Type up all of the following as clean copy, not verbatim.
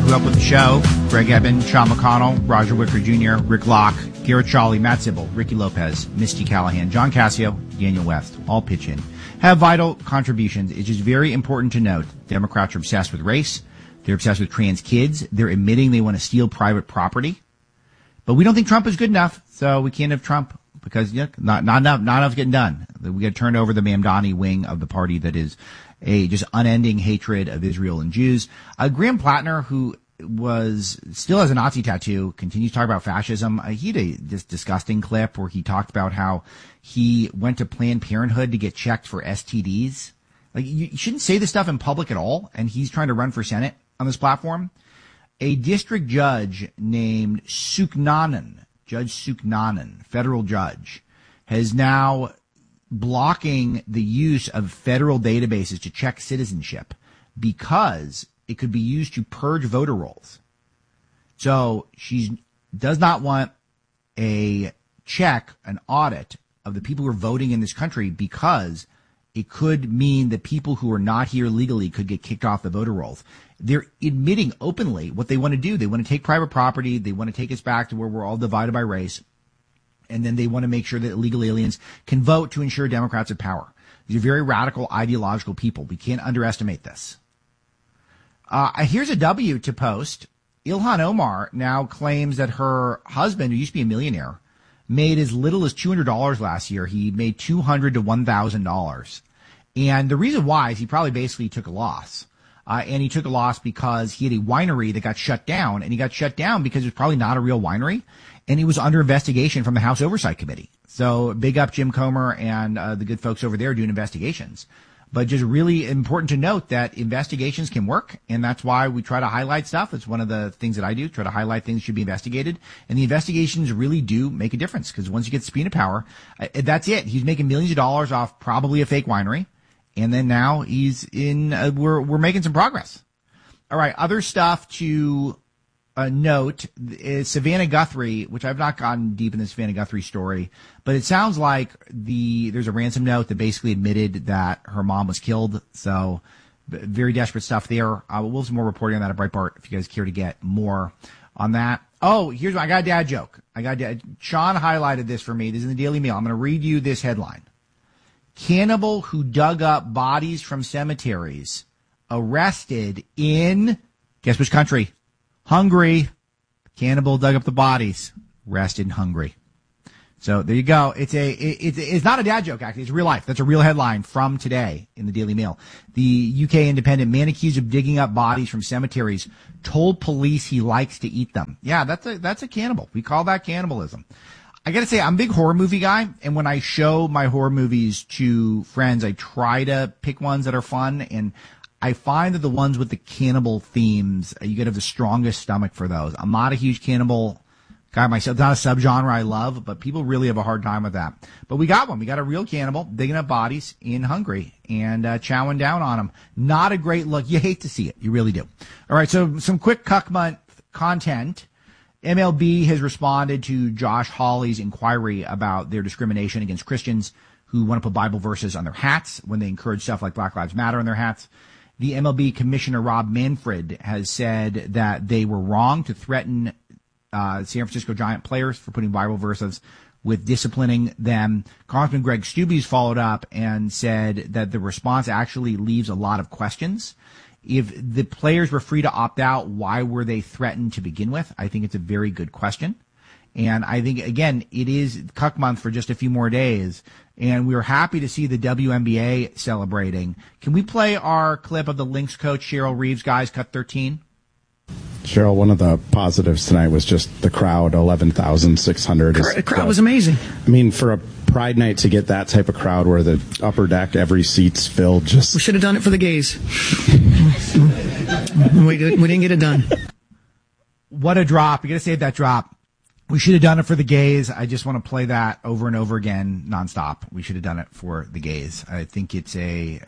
who helped with the show: Greg Eben, Sean McConnell, Roger Wicker Jr., Rick Locke, Garrett Chawley, Matt Sybil, Ricky Lopez, Misty Callahan, John Cassio, Daniel West, all pitch in. Have vital contributions. It's just very important to note Democrats are obsessed with race. They're obsessed with trans kids. They're admitting they want to steal private property. But we don't think Trump is good enough, so we can't have Trump because not enough getting done. We got to turn over the Mamdani wing of the party that is a just unending hatred of Israel and Jews. Graham Plattner, who still has a Nazi tattoo, continues to talk about fascism. He had this disgusting clip where he talked about how he went to Planned Parenthood to get checked for STDs. Like, you shouldn't say this stuff in public at all, and he's trying to run for Senate on this platform. A district judge named Suknanen, Judge Suknanen, federal judge, has now blocking the use of federal databases to check citizenship because it could be used to purge voter rolls. So she does not want an audit of the people who are voting in this country because it could mean that people who are not here legally could get kicked off the voter rolls. They're admitting openly what they want to do. They want to take private property. They want to take us back to where we're all divided by race. And then they want to make sure that illegal aliens can vote to ensure Democrats have power. These are very radical, ideological people. We can't underestimate this. Here's a W to post. Ilhan Omar now claims that her husband, who used to be a millionaire, made as little as $200 last year. He made $200 to $1,000. And the reason why is he probably basically took a loss. And he took a loss because he had a winery that got shut down. And he got shut down because it was probably not a real winery. And he was under investigation from the House Oversight Committee. So big up Jim Comer and the good folks over there doing investigations. But just really important to note that investigations can work, and that's why we try to highlight stuff. It's one of the things that I do, try to highlight things that should be investigated. And the investigations really do make a difference, because once you get subpoena power, that's it. He's making millions of dollars off probably a fake winery, and then now he's in we're making some progress. All right, other stuff to note is Savannah Guthrie, which I've not gotten deep in the Savannah Guthrie story, but it sounds like there's a ransom note that basically admitted that her mom was killed. So very desperate stuff there. We'll have some more reporting on that at Breitbart if you guys care to get more on that. Oh, I got a dad joke. Sean highlighted this for me. This is in the Daily Mail. I'm going to read you this headline. Cannibal who dug up bodies from cemeteries arrested in, guess which country? Hungary. Cannibal dug up the bodies. Arrested in Hungary. So there you go. It's not a dad joke, actually. It's real life. That's a real headline from today in the Daily Mail. The UK Independent: man accused of digging up bodies from cemeteries told police he likes to eat them. Yeah, that's a cannibal. We call that cannibalism. I gotta say, I'm a big horror movie guy, and when I show my horror movies to friends, I try to pick ones that are fun, and I find that the ones with the cannibal themes, you gotta have the strongest stomach for those. I'm not a huge cannibal guy myself. It's not a subgenre I love, but people really have a hard time with that. But we got one. We got a real cannibal digging up bodies in Hungary and chowing down on them. Not a great look. You hate to see it. You really do. All right, so some quick Cuck Month content. MLB has responded to Josh Hawley's inquiry about their discrimination against Christians who want to put Bible verses on their hats when they encourage stuff like Black Lives Matter on their hats. The MLB Commissioner Rob Manfred has said that they were wrong to threaten San Francisco Giant players for putting Bible verses with disciplining them. Congressman Greg Steube followed up and said that the response actually leaves a lot of questions. If the players were free to opt out, why were they threatened to begin with? I think it's a very good question. And I think, again, it is Cuck Month for just a few more days. And we were happy to see the WNBA celebrating. Can we play our clip of the Lynx coach, Cheryl Reeves, guys, cut 13? Cheryl, one of the positives tonight was just the crowd, 11,600. The crowd was amazing. I mean, for a Pride night to get that type of crowd where the upper deck, every seat's filled, just... We should have done it for the gays. We didn't get it done. What a drop. You got to save that drop. We should have done it for the gays. I just want to play that over and over again, nonstop. We should have done it for the gays. I think it's a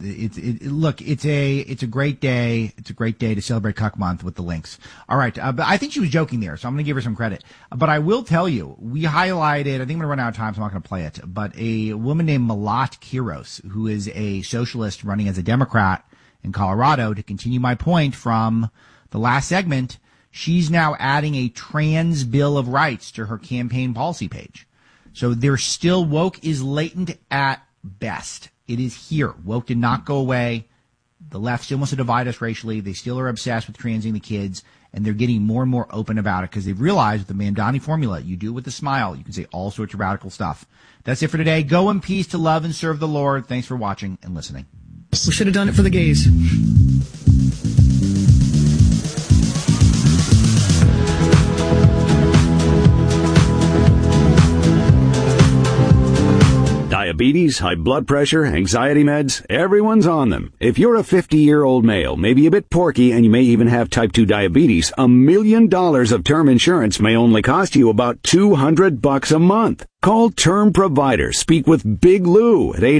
great day. It's a great day to celebrate Cuck Month with the Lynx. All right. But I think she was joking there, so I'm going to give her some credit. But I will tell you, we highlighted, I think I'm going to run out of time, so I'm not going to play it, but a woman named Malat Kiros, who is a socialist running as a Democrat in Colorado, to continue my point from The last segment, she's now adding a trans Bill of Rights to her campaign policy page. So there's still, woke is latent at best. It is here. Woke did not go away. The left still wants to divide us racially. They still are obsessed with transing the kids, and they're getting more and more open about it because they've realized with the Mamdani formula, you do it with a smile. You can say all sorts of radical stuff. That's it for today. Go in peace to love and serve the Lord. Thanks for watching and listening. We should have done it for the gays. Diabetes, high blood pressure, anxiety meds, everyone's on them. If you're a 50-year-old male, maybe a bit porky, and you may even have type 2 diabetes, $1 million of term insurance may only cost you about $200 a month. Call Term Provider. Speak with Big Lou at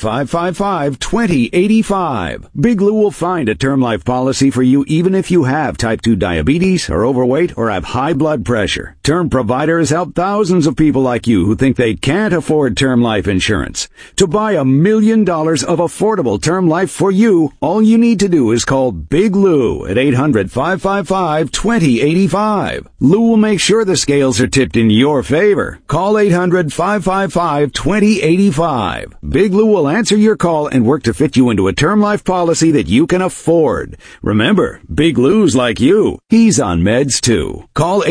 800-555-2085. Big Lou will find a term life policy for you even if you have type 2 diabetes, are overweight, or have high blood pressure. Term Provider has helped thousands of people like you who think they can't afford term life insurance. To buy $1 million of affordable term life for you, all you need to do is call Big Lou at 800-555-2085. Lou will make sure the scales are tipped in your favor. Call 800-555-2085. Big Lou will answer your call and work to fit you into a term life policy that you can afford. Remember, Big Lou's like you. He's on meds too. Call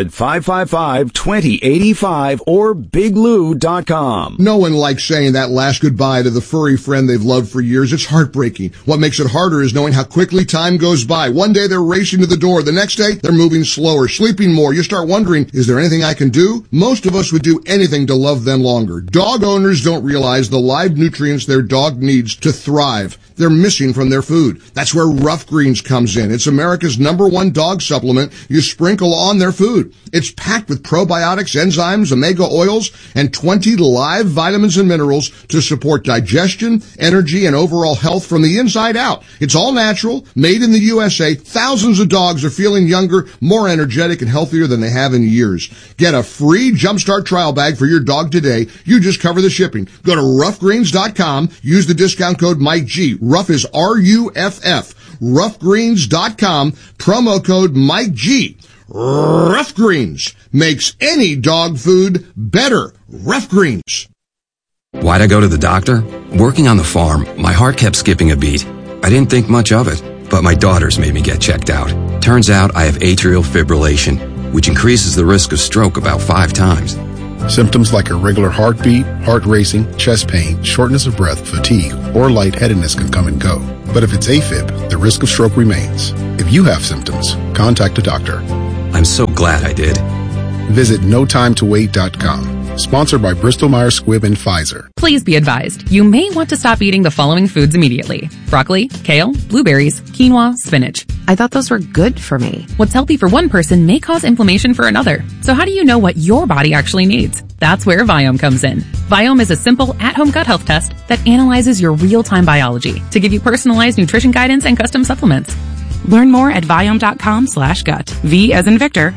800-555-2085 or biglou.com. No one likes saying that last goodbye to the furry friend they've loved for years. It's heartbreaking. What makes it harder is knowing how quickly time goes by. One day they're racing to the door. The next day they're moving slower, sleeping more. You start wondering, is there anything I can do? Most of us would do anything to love them longer. Dog owners don't realize the live nutrients their dog needs to thrive. They're missing from their food. That's where Rough Greens comes in. It's America's #1 dog supplement you sprinkle on their food. It's packed with probiotics, enzymes, omega oils, and 20 live vitamins and minerals to support digestion, energy, and overall health from the inside out. It's all natural, made in the USA. Thousands of dogs are feeling younger, more energetic, and healthier than they have in years. Get a free Jumpstart trial bag for your dog today. You just cover the shipping. Go to roughgreens.com. Use the discount code MikeG. Rough is RUFF. Roughgreens.com. Promo code MikeG. Rough Greens makes any dog food better. Rough Greens. Why'd I go to the doctor? Working on the farm, my heart kept skipping a beat. I didn't think much of it, but my daughters made me get checked out. Turns out I have atrial fibrillation, which increases the risk of stroke about 5 times. Symptoms like irregular heartbeat, heart racing, chest pain, shortness of breath, fatigue, or lightheadedness can come and go. But if it's AFib, the risk of stroke remains. If you have symptoms, contact a doctor. I'm so glad I did. Visit notimetowait.com. Sponsored by Bristol-Myers Squibb and Pfizer. Please be advised, you may want to stop eating the following foods immediately. Broccoli, kale, blueberries, quinoa, spinach. I thought those were good for me. What's healthy for one person may cause inflammation for another. So how do you know what your body actually needs? That's where Viome comes in. Viome is a simple at-home gut health test that analyzes your real-time biology to give you personalized nutrition guidance and custom supplements. Learn more at Viome.com/gut. V as in Victor,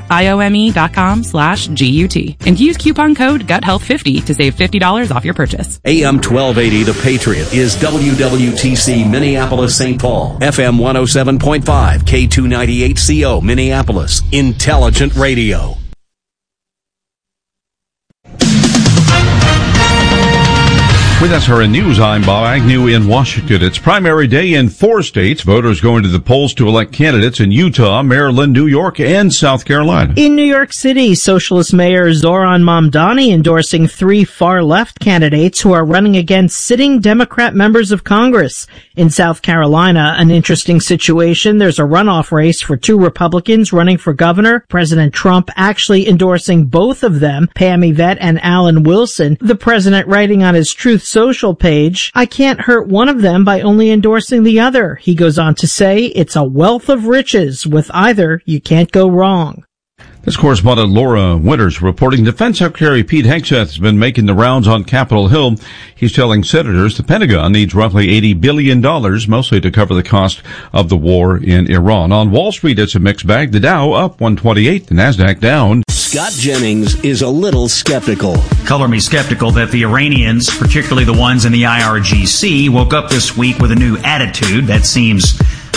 IOME.com/GUT. And use coupon code GUTHEALTH50 to save $50 off your purchase. AM 1280 The Patriot is WWTC Minneapolis St. Paul. FM 107.5 K298CO Minneapolis. Intelligent Radio. With SRN News, I'm Bob Agnew in Washington. It's primary day in 4 states. Voters going to the polls to elect candidates in Utah, Maryland, New York, and South Carolina. In New York City, Socialist Mayor Zoran Mamdani endorsing 3 far-left candidates who are running against sitting Democrat members of Congress. In South Carolina, an interesting situation. There's a runoff race for 2 Republicans running for governor. President Trump actually endorsing both of them, Pam Yvette and Alan Wilson. The president writing on his Truth Social page, I can't hurt one of them by only endorsing the other. He goes on to say, it's a wealth of riches. With either, you can't go wrong. This correspondent Laura Winters reporting Defense Secretary Pete Hegseth has been making the rounds on Capitol Hill. He's telling senators the Pentagon needs roughly $80 billion, mostly to cover the cost of the war in Iran. On Wall Street, it's a mixed bag. The Dow up 128, the Nasdaq down. Scott Jennings is a little skeptical. Color me skeptical that the Iranians, particularly the ones in the IRGC, woke up this week with a new attitude that seems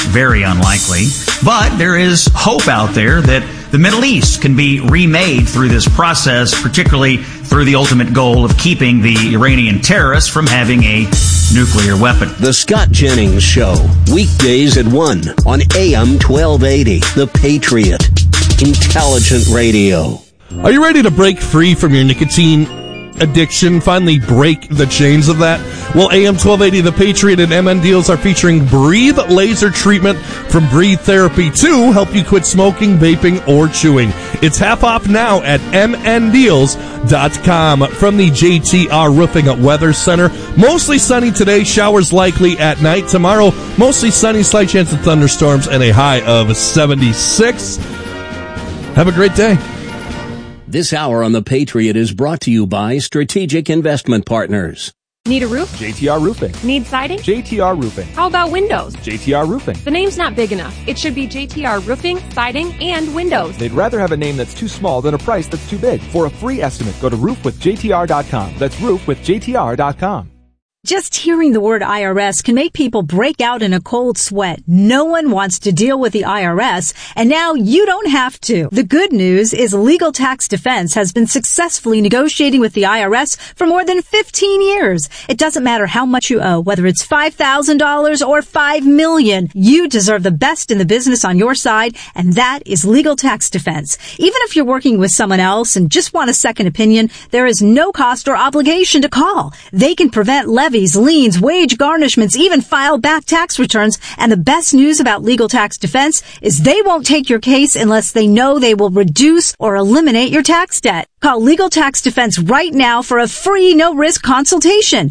very unlikely. But there is hope out there that the Middle East can be remade through this process, particularly through the ultimate goal of keeping the Iranian terrorists from having a nuclear weapon. The Scott Jennings Show, weekdays at 1 on AM 1280, The Patriot. Intelligent radio. Are you ready to break free from your nicotine addiction? Finally break the chains of that? Well, AM 1280, The Patriot, and MN Deals are featuring Breathe Laser Treatment from Breathe Therapy to help you quit smoking, vaping, or chewing. It's half off now at mndeals.com. From the JTR Roofing Weather Center, mostly sunny today, showers likely at night. Tomorrow, mostly sunny, slight chance of thunderstorms, and a high of 76. Have a great day. This hour on The Patriot is brought to you by Strategic Investment Partners. Need a roof? JTR Roofing. Need siding? JTR Roofing. How about windows? JTR Roofing. The name's not big enough. It should be JTR Roofing, Siding, and Windows. They'd rather have a name that's too small than a price that's too big. For a free estimate, go to roofwithjtr.com. That's roofwithjtr.com. Just hearing the word IRS can make people break out in a cold sweat. No one wants to deal with the IRS, and now you don't have to. The good news is Legal Tax Defense has been successfully negotiating with the IRS for more than 15 years. It doesn't matter how much you owe, whether it's $5,000 or $5 million. You deserve the best in the business on your side, and that is Legal Tax Defense. Even if you're working with someone else and just want a second opinion, there is no cost or obligation to call. They can prevent levies, liens, wage garnishments, even file back tax returns. And the best news about Legal Tax Defense is they won't take your case unless they know they will reduce or eliminate your tax debt. Call Legal Tax Defense right now for a free no-risk consultation.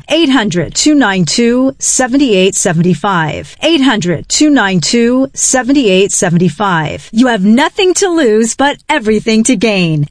800-292-7875. 800-292-7875. You have nothing to lose but everything to gain.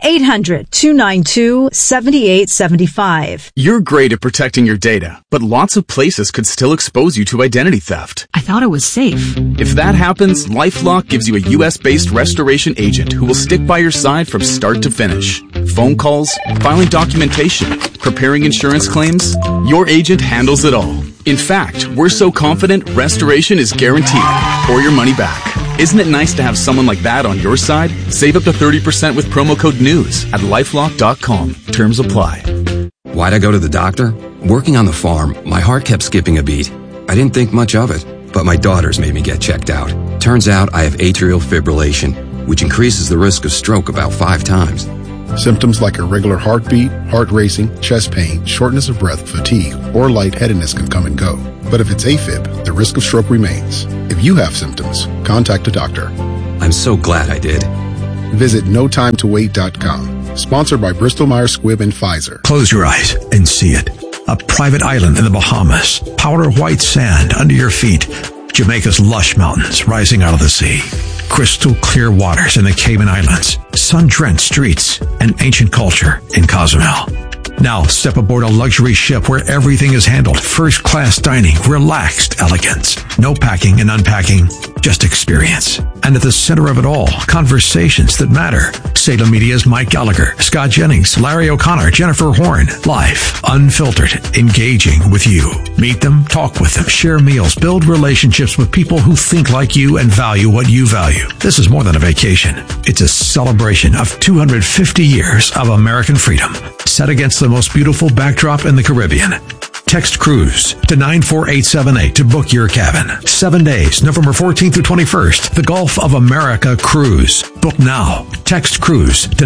800-292-7875. You're great at protecting your data, but lots of places could still expose you to identity theft. I thought it was safe. If that happens, LifeLock gives you a U.S.-based restoration agent who will stick by your side from start to finish. Phone calls, filing documentation, preparing insurance claims, your agent handles it all. In fact, we're so confident restoration is guaranteed or your money back. Isn't it nice to have someone like that on your side? Save up to 30% with promo code NEWS at LifeLock.com. Terms apply. Why'd I go to the doctor? Working on the farm, my heart kept skipping a beat. I didn't think much of it, but my daughters made me get checked out. Turns out I have atrial fibrillation, which increases the risk of stroke about 5 times. Symptoms like irregular heartbeat, heart racing, chest pain, shortness of breath, fatigue, or lightheadedness can come and go. But if it's AFib, the risk of stroke remains. If you have symptoms, contact a doctor. I'm so glad I did. Visit NoTimeToWait.com. Sponsored by Bristol-Myers Squibb and Pfizer. Close your eyes and see it. A private island in the Bahamas. Powder white sand under your feet. Jamaica's lush mountains rising out of the sea. Crystal clear waters in the Cayman Islands. Sun-drenched streets and ancient culture in Cozumel. Now step aboard a luxury ship where everything is handled. First-class dining, relaxed elegance. No packing and unpacking, just experience. And at the center of it all, conversations that matter. Salem Media's Mike Gallagher, Scott Jennings, Larry O'Connor, Jennifer Horn. Live, unfiltered, engaging with you. Meet them, talk with them, share meals, build relationships with people who think like you and value what you value. This is more than a vacation. It's a celebration of 250 years of American freedom, set against the most beautiful backdrop in the Caribbean. Text cruise to 94878 to book your cabin. 7 days, November 14th through 21st. The Gulf of America Cruise. Book now. Text cruise to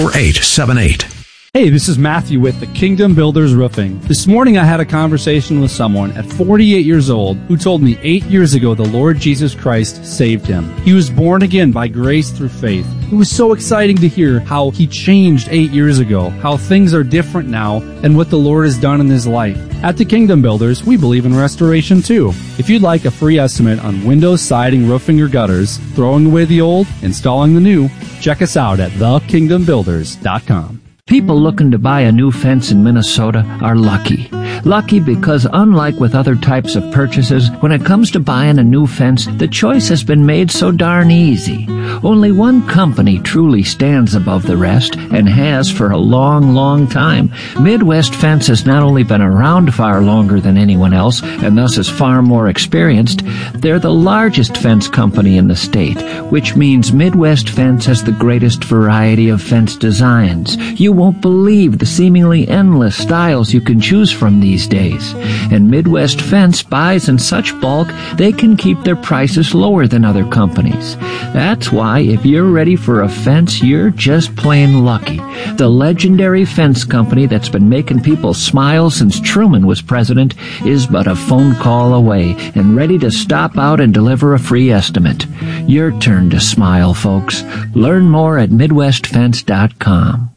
94878. Hey, this is Matthew with the Kingdom Builders Roofing. This morning I had a conversation with someone at 48 years old who told me 8 years ago the Lord Jesus Christ saved him. He was born again by grace through faith. It was so exciting to hear how he changed 8 years ago, how things are different now, and what the Lord has done in his life. At the Kingdom Builders, we believe in restoration too. If you'd like a free estimate on windows, siding, roofing, or gutters, throwing away the old, installing the new, check us out at thekingdombuilders.com. People looking to buy a new fence in Minnesota are lucky. Lucky because unlike with other types of purchases, when it comes to buying a new fence, the choice has been made so darn easy. Only one company truly stands above the rest, and has for a long, long time. Midwest Fence has not only been around far longer than anyone else, and thus is far more experienced, they're the largest fence company in the state, which means Midwest Fence has the greatest variety of fence designs. You won't believe the seemingly endless styles you can choose from these days. And Midwest Fence buys in such bulk, they can keep their prices lower than other companies. That's why if you're ready for a fence, you're just plain lucky. The legendary fence company that's been making people smile since Truman was president is but a phone call away and ready to stop out and deliver a free estimate. Your turn to smile, folks. Learn more at MidwestFence.com.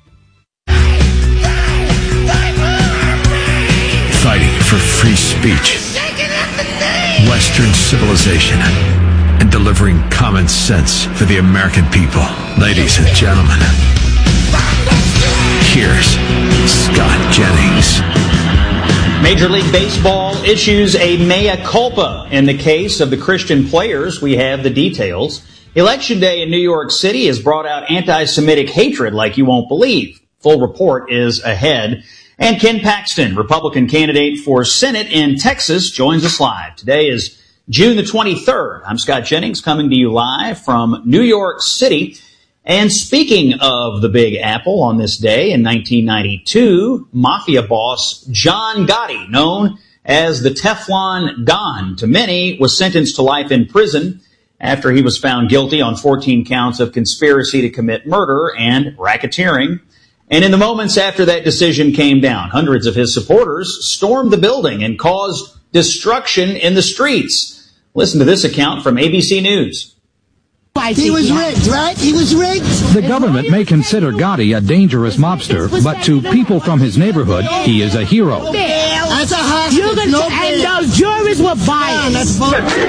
Fighting for free speech, Western civilization, and delivering common sense for the American people. Ladies and gentlemen, here's Scott Jennings. Major League Baseball issues a mea culpa in the case of the Christian players. We have the details. Election Day in New York City has brought out anti-Semitic hatred like you won't believe. Full report is ahead. And Ken Paxton, Republican candidate for Senate in Texas, joins us live. Today is June the 23rd. I'm Scott Jennings, coming to you live from New York City. And speaking of the Big Apple, on this day in 1992, mafia boss John Gotti, known as the Teflon Don to many, was sentenced to life in prison after he was found guilty on 14 counts of conspiracy to commit murder and racketeering. And in the moments after that decision came down, hundreds of his supporters stormed the building and caused destruction in the streets. Listen to this account from ABC News. He was rigged, right? He was rigged. The government may consider Gotti a dangerous mobster, but to people from his neighborhood, he is a hero. That's a hostage. And those jurors were biased.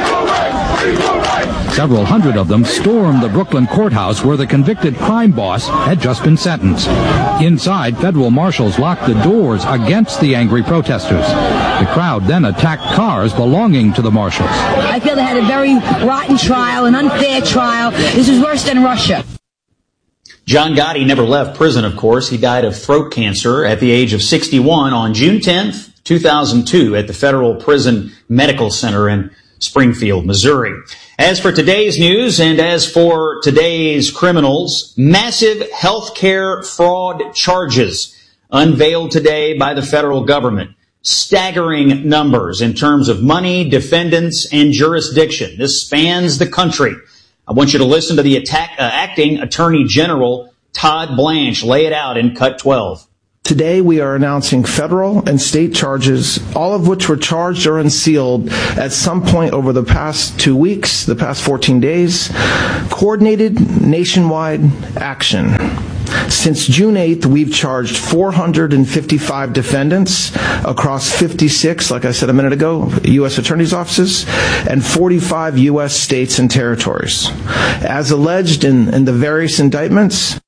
Several hundred of them stormed the Brooklyn courthouse where the convicted crime boss had just been sentenced. Inside, federal marshals locked the doors against the angry protesters. The crowd then attacked cars belonging to the marshals. I feel they had a very rotten trial, an unfair trial. This is worse than Russia. John Gotti never left prison, of course. He died of throat cancer at the age of 61 on June 10th, 2002 at the Federal Prison Medical Center in Springfield, Missouri. As for today's news and as for today's criminals, massive healthcare fraud charges unveiled today by the federal government. Staggering numbers in terms of money, defendants, and jurisdiction. This spans the country. I want you to listen to the acting Attorney General Todd Blanche lay it out in Cut 12. Today we are announcing federal and state charges, all of which were charged or unsealed at some point over the past 2 weeks, the past 14 days. Coordinated nationwide action. Since June 8th, we've charged 455 defendants across 56, like I said a minute ago, U.S. attorneys' offices, and 45 U.S. states and territories. As alleged in the various indictments,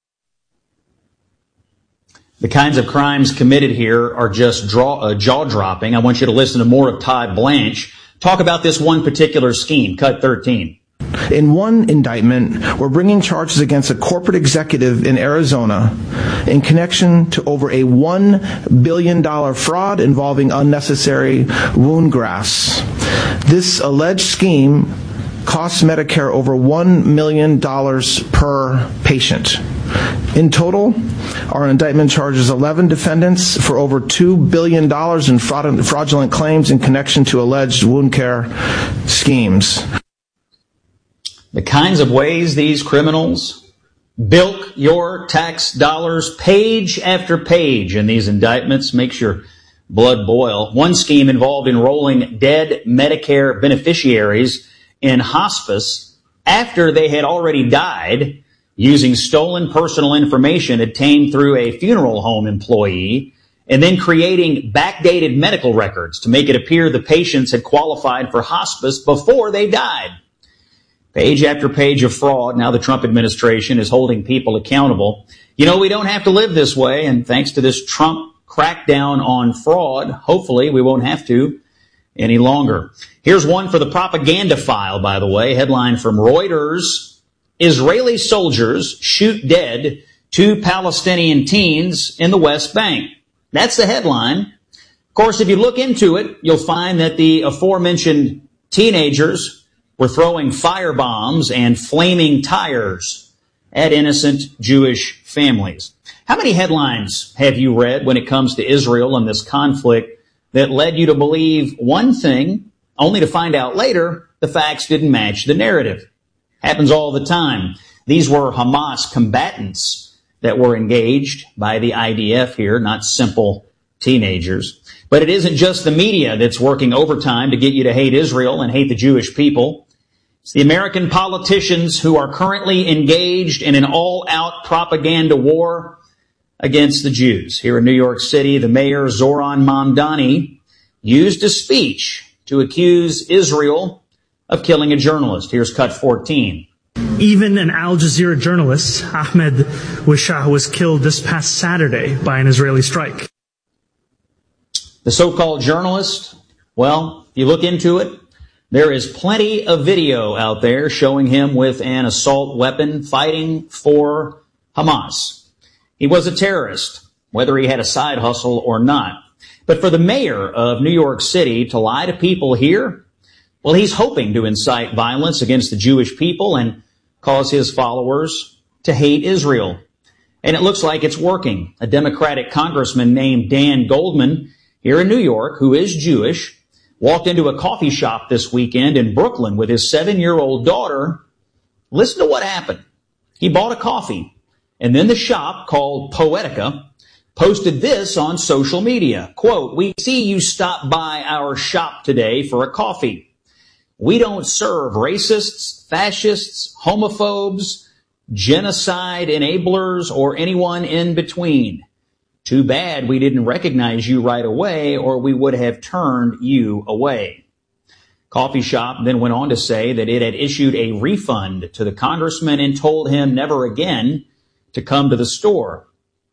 the kinds of crimes committed here are just jaw-dropping. I want you to listen to more of Todd Blanche talk about this one particular scheme, Cut 13. In one indictment, we're bringing charges against a corporate executive in Arizona in connection to over a $1 billion fraud involving unnecessary wound grafts. This alleged scheme costs Medicare over $1 million per patient. In total, our indictment charges 11 defendants for over $2 billion in fraudulent claims in connection to alleged wound care schemes. The kinds of ways these criminals bilk your tax dollars page after page in these indictments makes your blood boil. One scheme involved enrolling dead Medicare beneficiaries in hospice after they had already died, using stolen personal information obtained through a funeral home employee, and then creating backdated medical records to make it appear the patients had qualified for hospice before they died. Page after page of fraud. Now the Trump administration is holding people accountable. You know, we don't have to live this way, and thanks to this Trump crackdown on fraud, hopefully we won't have to any longer. Here's one for the propaganda file, by the way. Headline from Reuters: Israeli soldiers shoot dead 2 Palestinian teens in the West Bank. That's the headline. Of course, if you look into it, you'll find that the aforementioned teenagers were throwing firebombs and flaming tires at innocent Jewish families. How many headlines have you read when it comes to Israel and this conflict that led you to believe one thing, only to find out later the facts didn't match the narrative? Happens all the time. These were Hamas combatants that were engaged by the IDF here, not simple teenagers. But it isn't just the media that's working overtime to get you to hate Israel and hate the Jewish people. It's the American politicians who are currently engaged in an all-out propaganda war against the Jews. Here in New York City, the mayor, Zoran Mamdani, used a speech to accuse Israel of killing a journalist. Here's cut 14. Even an Al Jazeera journalist, Ahmed Wishah, was killed this past Saturday by an Israeli strike. The so-called journalist, well, if you look into it, there is plenty of video out there showing him with an assault weapon fighting for Hamas. He was a terrorist, whether he had a side hustle or not. But for the mayor of New York City to lie to people here, well, he's hoping to incite violence against the Jewish people and cause his followers to hate Israel. And it looks like it's working. A Democratic congressman named Dan Goldman here in New York, who is Jewish, walked into a coffee shop this weekend in Brooklyn with his 7-year-old daughter. Listen to what happened. He bought a coffee, and then the shop, called Poetica, posted this on social media. Quote, "We see you stopped by our shop today for a coffee. We don't serve racists, fascists, homophobes, genocide enablers, or anyone in between. Too bad we didn't recognize you right away, or we would have turned you away." Coffee shop then went on to say that it had issued a refund to the congressman and told him never again to come to the store.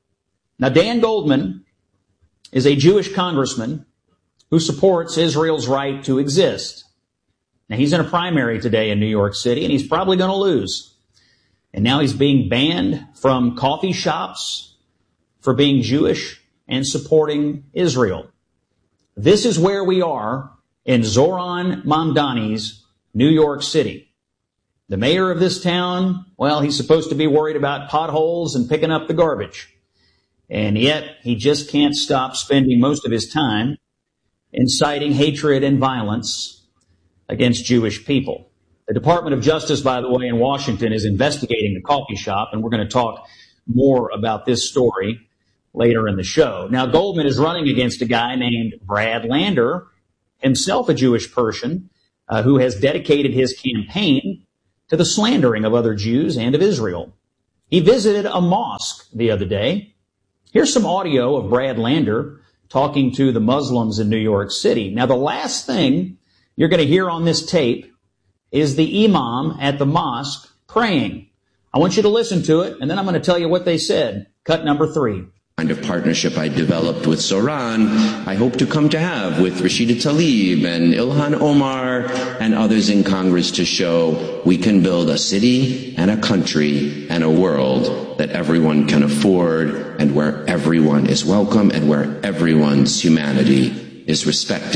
Now, Dan Goldman is a Jewish congressman who supports Israel's right to exist. Now, he's in a primary today in New York City, and he's probably going to lose. And now he's being banned from coffee shops for being Jewish and supporting Israel. This is where we are in Zoran Mamdani's New York City. The mayor of this town, well, he's supposed to be worried about potholes and picking up the garbage. And yet he just can't stop spending most of his time inciting hatred and violence against Jewish people. The Department of Justice, by the way, in Washington is investigating the coffee shop, and we're going to talk more about this story later in the show. Now, Goldman is running against a guy named Brad Lander, himself a Jewish person, who has dedicated his campaign to the slandering of other Jews and of Israel. He visited a mosque the other day. Here's some audio of Brad Lander talking to the Muslims in New York City. Now, the last thing you're going to hear on this tape is the imam at the mosque praying. I want you to listen to it, and then I'm going to tell you what they said. Cut number 3. Kind of partnership I developed with Zoran, I hope to come to have with Rashida Tlaib and Ilhan Omar and others in Congress to show we can build a city and a country and a world that everyone can afford and where everyone is welcome and where everyone's humanity is respected.